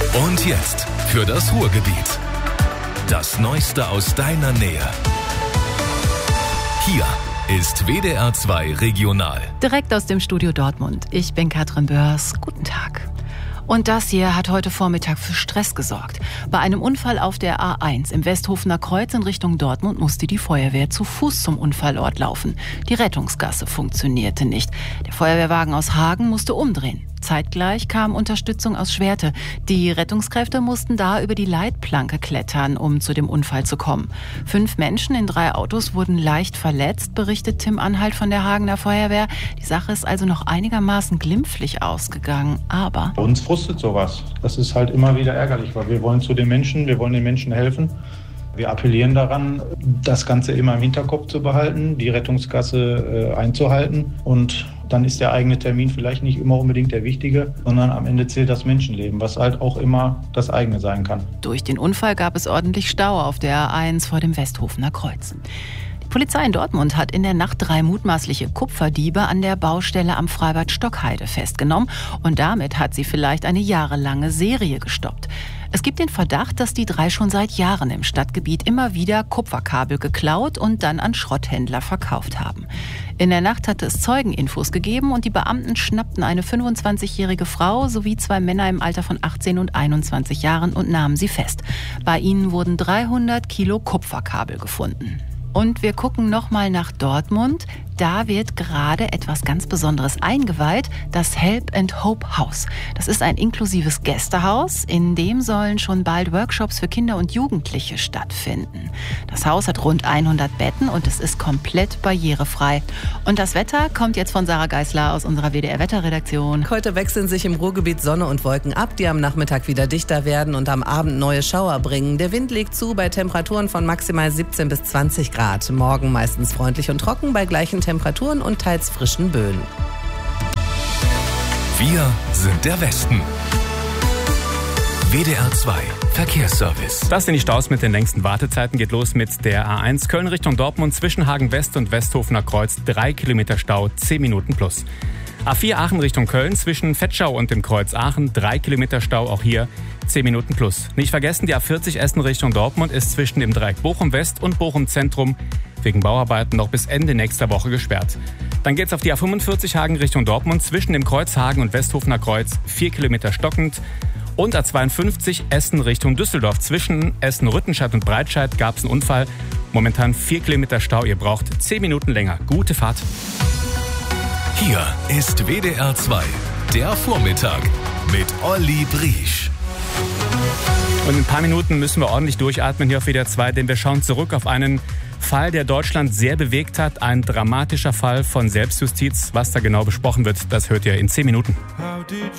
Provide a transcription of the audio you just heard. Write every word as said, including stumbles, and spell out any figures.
Und jetzt für das Ruhrgebiet. Das Neueste aus deiner Nähe. Hier ist W D R zwei Regional. Direkt aus dem Studio Dortmund. Ich bin Katrin Börs. Guten Tag. Und das hier hat heute Vormittag für Stress gesorgt. Bei einem Unfall auf der A eins im Westhofener Kreuz in Richtung Dortmund musste die Feuerwehr zu Fuß zum Unfallort laufen. Die Rettungsgasse funktionierte nicht. Der Feuerwehrwagen aus Hagen musste umdrehen. Zeitgleich kam Unterstützung aus Schwerte. Die Rettungskräfte mussten da über die Leitplanke klettern, um zu dem Unfall zu kommen. Fünf Menschen in drei Autos wurden leicht verletzt, berichtet Tim Anhalt von der Hagener Feuerwehr. Die Sache ist also noch einigermaßen glimpflich ausgegangen, aber... Uns frustet sowas. Das ist halt immer wieder ärgerlich, weil wir wollen zu den Menschen, wir wollen den Menschen helfen. Wir appellieren daran, das Ganze immer im Hinterkopf zu behalten, die Rettungsgasse äh, einzuhalten, und dann ist der eigene Termin vielleicht nicht immer unbedingt der wichtige, sondern am Ende zählt das Menschenleben, was halt auch immer das eigene sein kann. Durch den Unfall gab es ordentlich Stau auf der A eins vor dem Westhofener Kreuz. Die Polizei in Dortmund hat in der Nacht drei mutmaßliche Kupferdiebe an der Baustelle am Freibad Stockheide festgenommen, und damit hat sie vielleicht eine jahrelange Serie gestoppt. Es gibt den Verdacht, dass die drei schon seit Jahren im Stadtgebiet immer wieder Kupferkabel geklaut und dann an Schrotthändler verkauft haben. In der Nacht hatte es Zeugeninfos gegeben und die Beamten schnappten eine fünfundzwanzigjährige Frau sowie zwei Männer im Alter von achtzehn und einundzwanzig Jahren und nahmen sie fest. Bei ihnen wurden dreihundert Kilo Kupferkabel gefunden. Und wir gucken nochmal nach Dortmund. Da wird gerade etwas ganz Besonderes eingeweiht, das Help and Hope Haus. Das ist ein inklusives Gästehaus, in dem sollen schon bald Workshops für Kinder und Jugendliche stattfinden. Das Haus hat rund hundert Betten und es ist komplett barrierefrei. Und das Wetter kommt jetzt von Sarah Geisler aus unserer W D R-Wetterredaktion. Heute wechseln sich im Ruhrgebiet Sonne und Wolken ab, die am Nachmittag wieder dichter werden und am Abend neue Schauer bringen. Der Wind legt zu bei Temperaturen von maximal siebzehn bis zwanzig Grad. Morgen meistens freundlich und trocken bei gleichen Temperaturen und teils frischen Böen. Wir sind der Westen. W D R zwei Verkehrsservice. Das sind die Staus mit den längsten Wartezeiten. Geht los mit der A eins Köln Richtung Dortmund zwischen Hagen West und Westhofener Kreuz. Drei Kilometer Stau, zehn Minuten plus. A vier Aachen Richtung Köln zwischen Vetschau und dem Kreuz Aachen. Drei Kilometer Stau, auch hier zehn Minuten plus. Nicht vergessen, die A vierzig Essen Richtung Dortmund ist zwischen dem Dreieck Bochum West und Bochum Zentrum wegen Bauarbeiten noch bis Ende nächster Woche gesperrt. Dann geht's auf die A fünfundvierzig Hagen Richtung Dortmund zwischen dem Kreuz Hagen und Westhofener Kreuz. Vier Kilometer stockend. Und A zweiundfünfzig Essen Richtung Düsseldorf. Zwischen Essen-Rüttenscheid und Breitscheid gab es einen Unfall. Momentan vier Kilometer Stau. Ihr braucht zehn Minuten länger. Gute Fahrt. Hier ist W D R zwei, der Vormittag mit Olli Briesch. Und in ein paar Minuten müssen wir ordentlich durchatmen hier auf W D R zwei, denn wir schauen zurück auf einen Fall, der Deutschland sehr bewegt hat. Ein dramatischer Fall von Selbstjustiz. Was da genau besprochen wird, das hört ihr in zehn Minuten.